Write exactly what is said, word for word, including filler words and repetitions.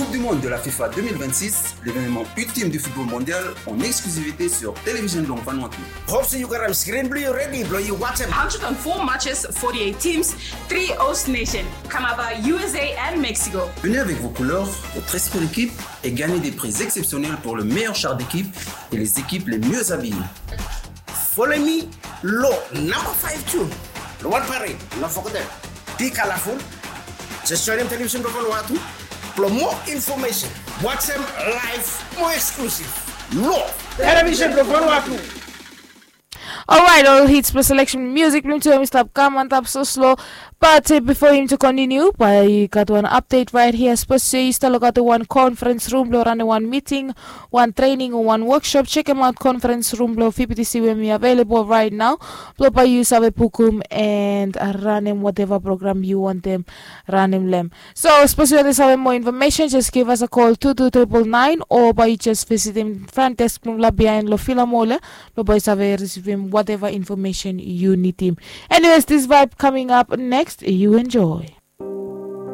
Coupe du Monde de la FIFA deux mille vingt-six, l'événement ultime du football mondial en exclusivité sur Télévision Long Vanuatu. Hope you got a screen blue ready, bro. You watch it. one hundred four matches, forty-eight teams, three host nations, Canada, U S A and Mexico. Venez avec vos couleurs, votre esprit d'équipe et gagnez des prix exceptionnels pour le meilleur char d'équipe et les équipes les mieux habillées. Follow me, low number five two. The one parade, not forget. Be colorful. Just show them television for Vanuatu. For more information, watch them live, more exclusive. Low television for Vanuatu. Alright, all hits plus selection music. Let me tell him stop come and tap so slow. But uh, before him to continue, I got one update right here. Supposed to still got the one conference room, blow run one meeting, one training, or one workshop. Check them out, conference room, blow F P T C when we available right now. Blow by you save pukum and run them whatever program you want them, run them them. So supposed to have more information, just give us a call two two nine nine or by just visit them front desk behind Lo Filamole. Blow by save receive him whatever information you need him. Anyways, this vibe coming up next. You enjoy.